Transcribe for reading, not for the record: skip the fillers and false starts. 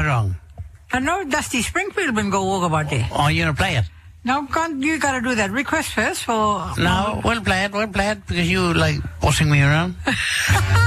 wrong? I know Dusty Springfield been go walkabout there. Oh, you gonna play it? Now, you got to do that request first for... No, we'll play it because you like bossing me around.